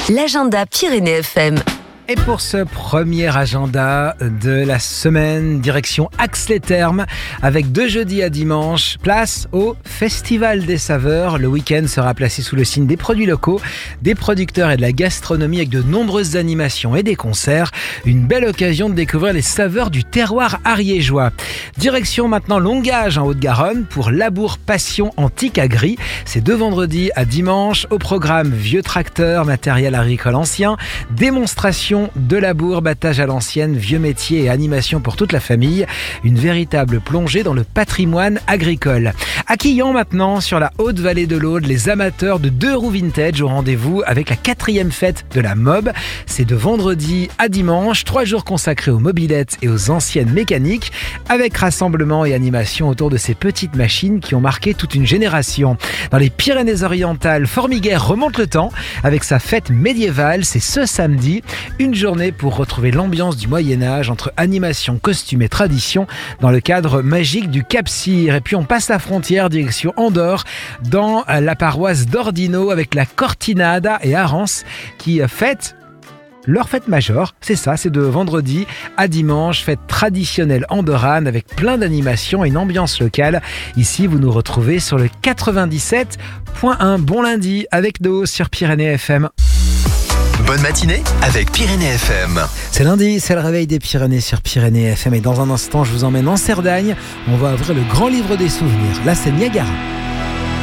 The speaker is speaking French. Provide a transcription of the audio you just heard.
L'agenda Pyrénées FM. Et pour ce premier agenda de la semaine, direction Ax-les-Thermes, avec de jeudi à dimanche, place au Festival des Saveurs. Le week-end sera placé sous le signe des produits locaux, des producteurs et de la gastronomie avec de nombreuses animations et des concerts. Une belle occasion de découvrir les saveurs du terroir ariégeois. Direction maintenant Longage en Haute-Garonne pour Labour Passion Antique Agri. C'est de vendredi à dimanche au programme vieux tracteurs, matériel agricole ancien, démonstration de labour, battage à l'ancienne, vieux métiers et animation pour toute la famille. Une véritable plongée dans le patrimoine agricole. À Quillan maintenant, sur la haute vallée de l'Aude, les amateurs de 2 roues vintage au rendez-vous avec la 4e fête de la MOB. C'est de vendredi à dimanche, 3 jours consacrés aux mobylettes et aux anciennes mécaniques, avec rassemblement et animation autour de ces petites machines qui ont marqué toute une génération. Dans les Pyrénées-Orientales, Formiguère remonte le temps avec sa fête médiévale. C'est ce samedi. Une journée pour retrouver l'ambiance du Moyen-Âge entre animation, costume et tradition dans le cadre magique du Cap-Cyr. Et puis on passe la frontière direction Andorre dans la paroisse d'Ordino avec la Cortinada et Arance qui fête leur fête majeure. C'est ça, c'est de vendredi à dimanche, fête traditionnelle andorrane avec plein d'animations et une ambiance locale. Ici, vous nous retrouvez sur le 97.1. Bon lundi avec nous sur Pyrénées FM. Bonne matinée avec Pyrénées FM. C'est lundi, c'est le réveil des Pyrénées sur Pyrénées FM. Et dans un instant, je vous emmène en Cerdagne. On va ouvrir le grand livre des souvenirs. Là, c'est Niagara.